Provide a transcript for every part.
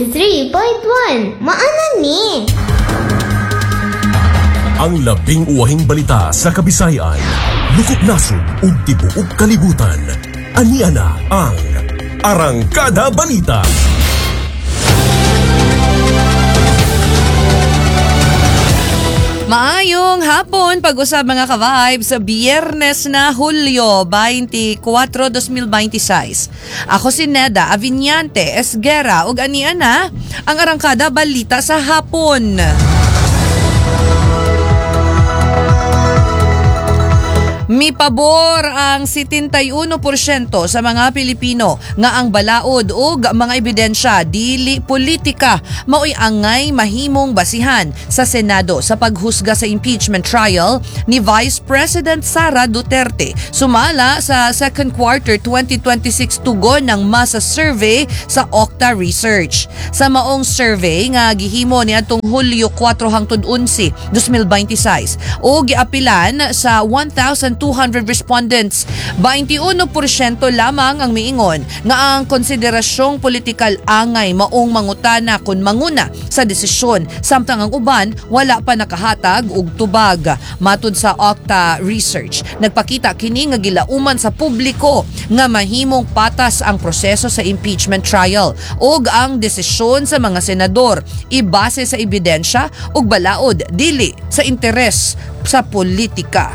93.1 Maanan ni. Ang labing uwahing balita sa Kabisayan, lukop nasod ug tibuok kalibutan. Ania na ang Arangkada Balita. Maayong hapon, pag-usab mga ka-vibes sa Biyernes na Hulyo 24, 2026. Ako si Neda Aviñante Esguera ug ania na ang Arangkada Balita sa hapon. Mipabor ang 71% sa mga Pilipino nga ang balaod ug mga ebidensya dili politika mao'y angay mahimong basihan sa Senado sa paghusga sa impeachment trial ni Vice President Sara Duterte. Sumala sa second quarter 2026 tugon ng masa survey sa Octa Research. Sa maong survey nga gihimo niadtong Hulyo 4 hangtod 11, 2026 o giapilan sa 1,200 respondents, 21% lamang ang miingon nga ang konsiderasyong politikal angay maong mangutana kun manguna sa desisyon, samtang ang uban wala pa nakahatag og tubag. Matud sa Octa Research, nagpakita kini nga gilauman sa publiko nga mahimong patas ang proseso sa impeachment trial ug ang desisyon sa mga senador ibase sa ebidensya ug balaod dili sa interes sa politika.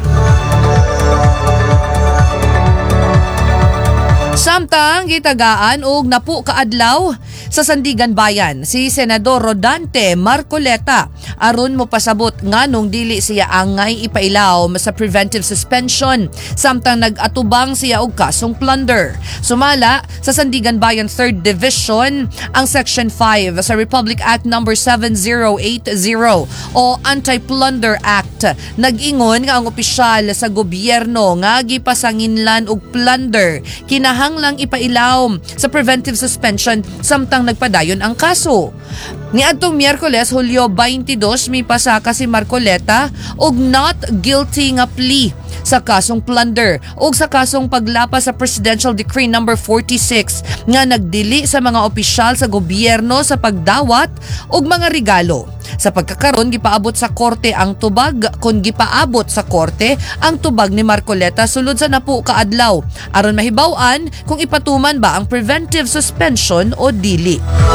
Samtang gitagaan og napu kaadlaw sa Sandigan Bayan si Senador Rodante Marcoleta aron mo pasabot nganong dili siya angay ipailaw sa preventive suspension samtang nag-atubang siya og kasong plunder. Sumala sa Sandigan Bayan 3rd Division ang Section 5 sa Republic Act No. 7080 o Anti-Plunder Act. Nag-ingon nga ang opisyal sa gobyerno nga gipasanginlan og plunder kinahanglang ipailaw sa preventive suspension samtang nagpadayon ang kaso. Niadtong Miyerkules, Hulyo 22, may pasaka si Marcoleta og not guilty nga plea sa kasong plunder ug sa kasong paglapas sa Presidential Decree No. 46 nga nagdili sa mga opisyal sa gobyerno sa pagdawat og mga regalo. Sa pagkakaron, gipaabot sa korte ang tubag kung gipaabot sa korte ang tubag ni Marcoleta sulod sa napu kaadlaw aron mahibaw-an kung ipatuman ba ang preventive suspension o dili.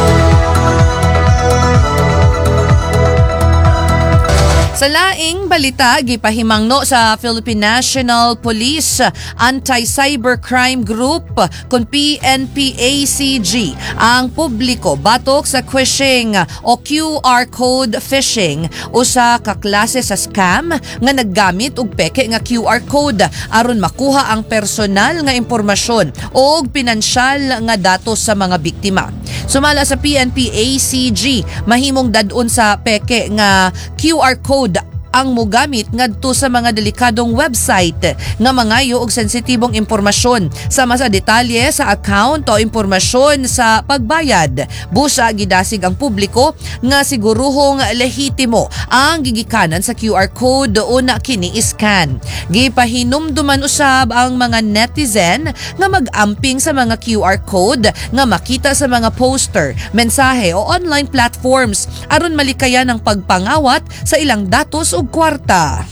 Sa laing balita, gipahimangno sa Philippine National Police Anti-Cybercrime Group kung PNP-ACG ang publiko batok sa phishing o QR code phishing usa ka klase sa scam nga naggamit og peke nga QR code aron makuha ang personal nga impormasyon o pinansyal nga datos sa mga biktima. Sumala sa PNP-ACG, mahimong dadon sa peke nga QR code ang mogamit ngadto sa mga delikadong website nga mangayo og sensitibong impormasyon sama sa detalye sa account o impormasyon sa pagbayad. Busa gidasig ang publiko nga siguruhong lehitimo ang gigikanan sa QR code o na kini iscan. Gipahinumduman usab ang mga netizen nga mag-amping sa mga QR code nga makita sa mga poster, mensahe o online platforms aron malikayan ang pagpangawat sa ilang datos o kwarta.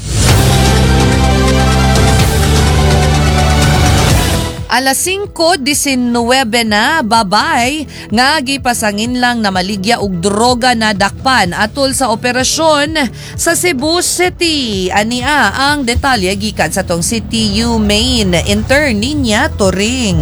Alas 5:19 na, babay nga gipasangin lang na maligya og droga na dakpan atol sa operasyon sa Cebu City. Ania ang detalye gikan sa tong CTU Main intern Ninya Toring.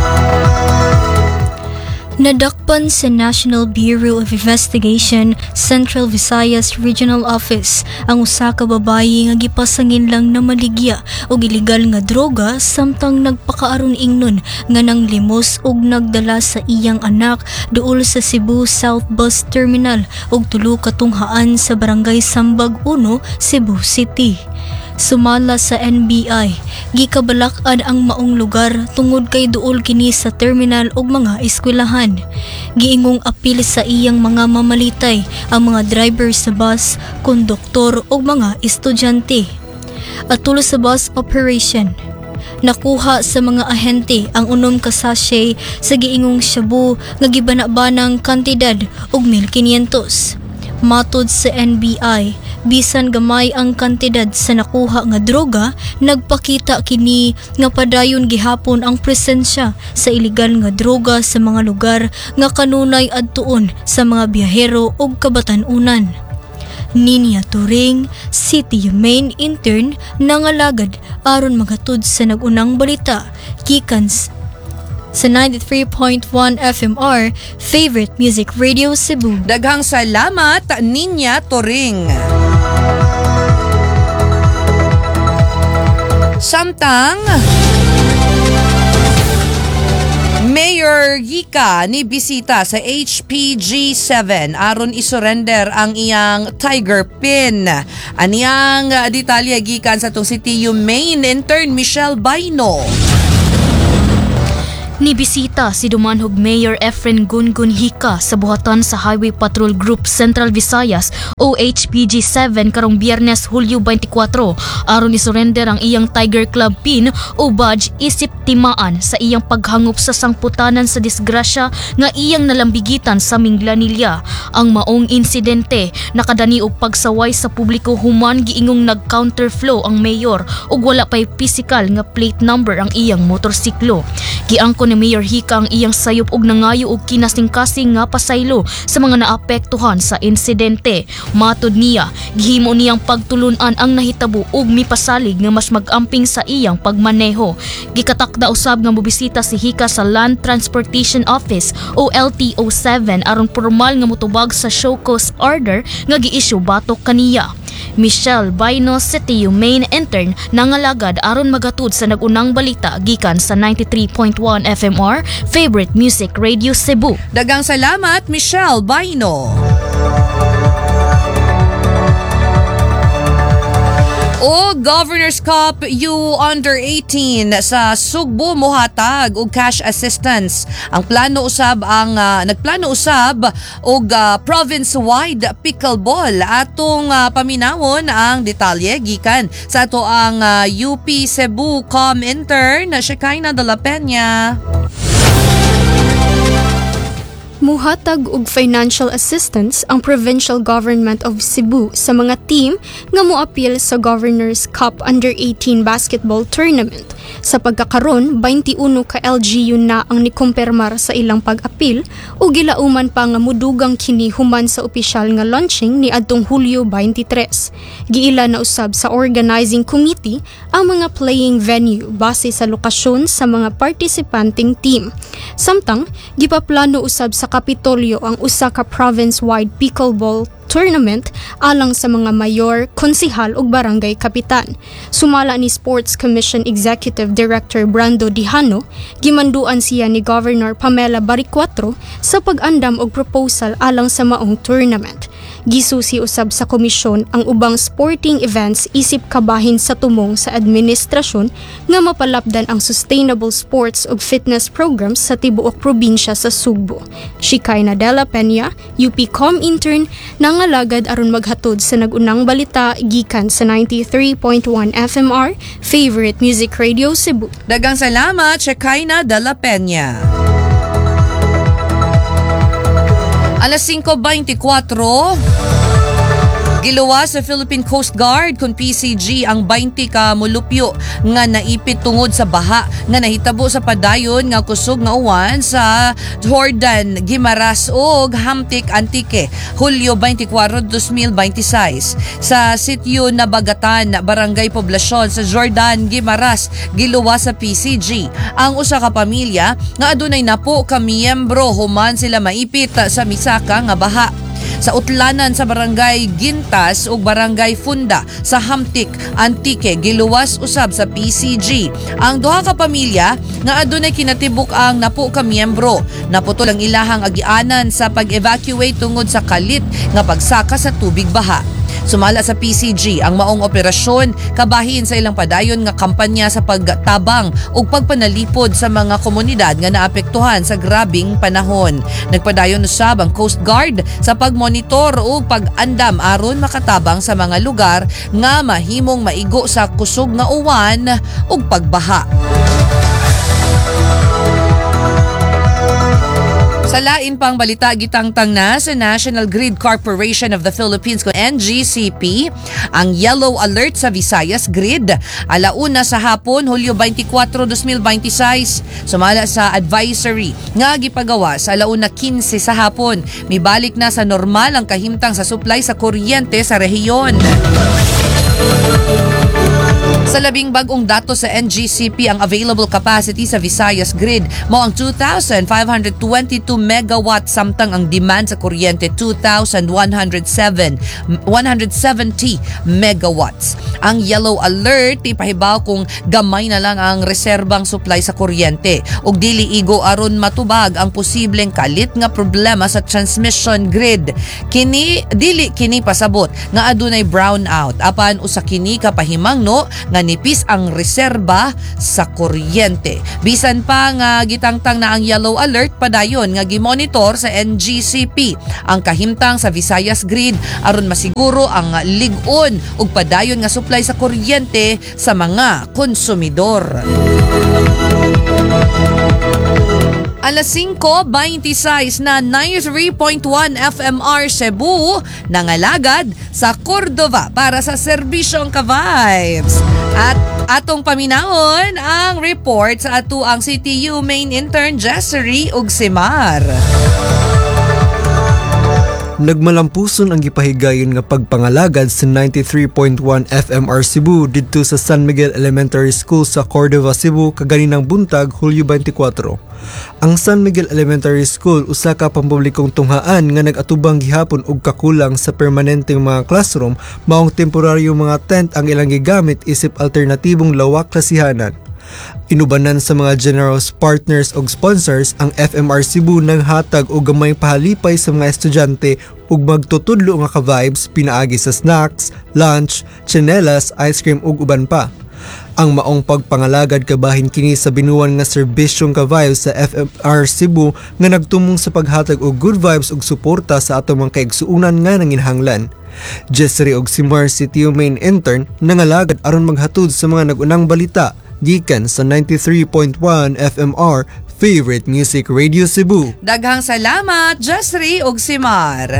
Nadakpan sa National Bureau of Investigation Central Visayas Regional Office ang usa ka babayi nga gipasangin lang na maligya og ilegal nga droga samtang nagpakaaron ingnon nga nanglimos og nagdala sa iyang anak duol sa Cebu South Bus Terminal og tulo ka tunghaan sa Barangay Sambag 1, Cebu City. Sumala sa NBI, gikabalak-an ang maong lugar tungod kay duol kini sa terminal ug mga eskwelahan. Giingong apil sa iyang mga mamalitay ang mga driver sa bus, konduktor ug mga estudyante. Atol sa bus operation, Nakuha sa mga ahente ang 6 ka sachet sa giingong shabu nga gibana-banang kantidad og 1,500. Matod sa NBI, bisan gamay ang kantidad sa nakuha nga droga, nagpakita kini nga padayon gihapon ang presensya sa ilegal nga droga sa mga lugar nga kanunay adtuon sa mga biyahero ug kabatan-unan. Ninya Turing, City Main Intern, nangalagad aron maghatod sa nagunang balita gikan sa 93.1 FMR, Favorite Music Radio Cebu. Daghang salamat, Ninya Turing. Samtang Mayor Yika ni bisita sa HPG7 aron isurrender ang iyang Tiger Pin. Aniyang detalye gikan sa tong City Main Intern Michelle Baino. Nibisita si Dumanhog Mayor Efren Gungun Hika sa buhatan sa Highway Patrol Group Central Visayas o HPG7 karong Biyernes Hulyo 24 aron isurrender ang iyang Tiger Club pin o badge isip timaan sa iyang paghangop sa sangputanan sa disgrasya nga iyang nalambigitan sa Minglanilla. Ang maong insidente nakadani og pagsaway sa publiko human giingong nag-counterflow ang mayor ug wala pay physical nga plate number ang iyang motorsiklo. Giangko ni Mayor Hika ang iyang sayop og nangayo og kinasing-kasing nga pasaylo sa mga naapektuhan sa insidente. Matod niya, gihimo niyang pagtulunan ang nahitabo ug mipasalig nga mas mag-amping sa iyang pagmaneho. Gikatakda usab nga mobisita si Hika sa Land Transportation Office o LTO7 aron formal nga motubag sa show cause order nga gi-issue batok kaniya. Michelle Baino, City Main Intern, nangalagad aron magatud sa nagunang balita gikan sa 93.1 FMR, Favorite Music Radio Cebu. Daghang salamat, Michelle Baino. O Governor's Cup U Under-18 sa Sugbo mohatag og cash assistance. Ang plano usab ang nagplano usab og province-wide pickleball. Atong paminawon ang detalye gikan sa ato ang UP Cebu Com intern Shekinah de la Peña. Muhatag og financial assistance ang Provincial Government of Cebu sa mga team nga moapil sa Governor's Cup Under-18 Basketball Tournament. Sa pagkakaron, 21 ka LGU na ang nikumpirmar sa ilang pag-apil ug gilauman pa nga mudugang kini human sa opisyal nga launching ni adtong Hulyo 23. Giila na usab sa organizing committee ang mga playing venue base sa lokasyon sa mga participanting team. Samtang gipaplano usab sa Kapitolyo ang usa ka province-wide pickleball tournament alang sa mga mayor, konsihal ug barangay kapitan. Sumala ni Sports Commission Executive Director Brando Dihano, gimanduan siya ni Governor Pamela Baricuatro sa pag-andam og proposal alang sa maong tournament. Gisusi usab sa komisyon ang ubang sporting events isip kabahin sa tumong sa administrasyon nga mapalapdan ang sustainable sports ug fitness programs sa tibuok probinsya sa Sugbo. Shekinah de la Peña, UP Com intern, nangalagad aron maghatod sa nagunang balita gikan sa 93.1 FMR, Favorite Music Radio Cebu. Daghang salamat, Shekinah de la Peña. Alas 5:24, giluwas sa Philippine Coast Guard kung PCG ang 20 ka molupyo nga naipit tungod sa baha nga nahitabo sa padayon nga kusog nga uwan sa Jordan, Guimaras ug Hamtic Antique, Hulyo 24, 2026. Sa sitio Nabagatan, Barangay Poblasyon sa Jordan, Guimaras, giluwas sa PCG ang usa ka pamilya nga adunay napo ka miyembro human sila maipit sa misaka nga baha. Sa utlanan sa Barangay Gintas ug Barangay Funda sa Hamtic Antique, giluwas usab sa PCG ang duha ka pamilya nga adunay kinatibuk ang napo ka miyembro. Naputol ang ilahang agianan sa pag-evacuate tungod sa kalit nga pagsaka sa tubig baha. Sumala sa PCG ang maong operasyon kabahin sa ilang padayon nga kampanya sa pagtabang ug pagpanalipod sa mga komunidad nga naapektuhan sa grabing panahon. Nagpadayon usab ang Coast Guard sa pagmonitor ug pag-andam aron makatabang sa mga lugar nga mahimong maigo sa kusog nga uwan ug pagbaha. Sa lain pang balita, gitangtang na sa National Grid Corporation of the Philippines o NGCP ang yellow alert sa Visayas Grid. Alauna sa hapon, Hulyo 24, 2026. Sumala sa advisory nga gipagawa sa alauna 15 sa hapon. Mibalik na sa normal ang kahimtang sa supply sa kuryente sa rehiyon. Sa labing bagong datos sa NGCP, ang available capacity sa Visayas Grid mao ang 2,522 megawatts samtang ang demand sa kuryente 2,170 megawatts. Ang yellow alert ipahibaw kung gamay na lang ang reserbang supply sa kuryente ug dili igo aron matubag ang posibleng kalit nga problema sa transmission grid. Dili kini pasabot nga adunay brownout apan usa kini kapahimangno nga nipis ang reserba sa kuryente. Bisan pa nga gitangtang na ang yellow alert, padayon nga gimonitor sa NGCP ang kahimtang sa Visayas Grid aron masiguro ang lig-on ug padayon nga supply sa kuryente sa mga konsumidor. Alas 5:26 na 93.1 FMR Cebu nangalagad sa Cordova para sa serbisyong ka-vibes. At atong paminahon ang report sa atuang CTU main intern Jessery ug Simar. Nagmalampuson ang gipahigayon nga pagpangalagad sa 93.1 FMR Cebu didto sa San Miguel Elementary School sa Cordova, Cebu kaganinang buntag, Hulyo 24. Ang San Miguel Elementary School usa ka pampublikong tunghaan nga nag-atubang gihapon og kakulang sa permanenteng mga classroom, maong temporaryong mga tent ang ilang gigamit isip alternatibong lawak klasihanan. Inubanan sa mga generous partners o sponsors, ang FMR Cebu naghatag og gamay pahalipay sa mga estudyante ug magtutudlo nga ka-vibes pinaagi sa snacks, lunch, tsinelas, ice cream ug uban pa. Ang maong pagpangalagad kabahin kini sa binuwan nga serbisyong ka-vibes sa FMR Cebu nga nagtumong sa paghatag og good vibes ug suporta sa atong mga kaigsuunan nga nanginhanglan. Jessery og Simar CTU main intern nangalagad aron maghatod sa mga nagunang balita gikan sa 93.1 FMR Favorite Music Radio Cebu. Daghang salamat, Jessery ug Simar.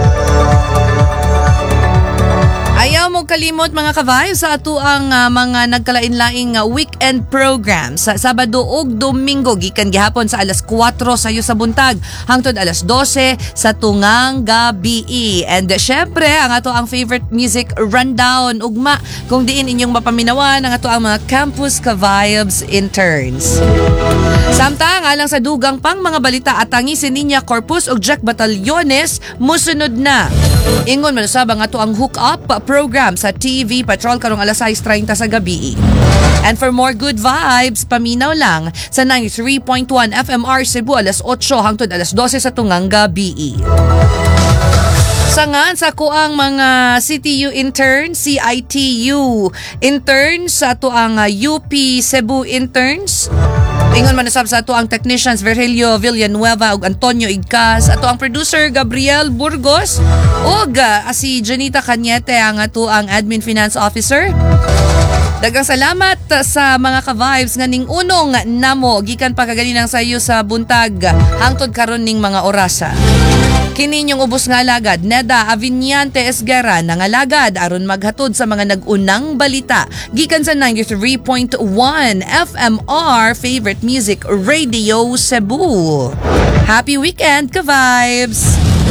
Ayaw mo kalimot mga ka-vibes sa ato ang mga nagkalain-laing weekend program sa Sabado ug Domingo gikan gihapon sa alas 4 sayo sa buntag hangtod alas 12 sa tungang gabi. And syempre ang ato ang favorite music rundown ugma kung diin inyong mapaminawan ang ato ang mga campus ka-vibes interns. Samtang alang sa dugang pang mga balita at tangisin ninya Corpus ug Jack Batalyones musunod na. Ingon man usab ang ato ang hook up program sa TV Patrol karong alas 6:30 sa gabi. And for more good vibes, paminaw lang sa 93.1 FMR Cebu alas 8 hangtod alas 12 sa tungang gabi. Sangan sa kuang mga CTU interns, CITU interns, sa ato ang UP Cebu interns. Ingon man usab sa ato ang technicians Virgilio Villanueva ug Antonio Igcas, ato ang producer Gabriel Burgos ug si Janita Cañete ang ato ang admin finance officer. Daghang salamat sa mga ka-vibes nga ning unong namo gikan pa kaganinang sayo sa buntag hangtod karon ning mga orasa. Kini ninyong ubos nga alagad, Neda Aviniante Esguera nangalagad aron maghatod sa mga nag-unang balita gikan sa 93.1 FMR Favorite Music Radio Cebu. Happy weekend, ka-vibes!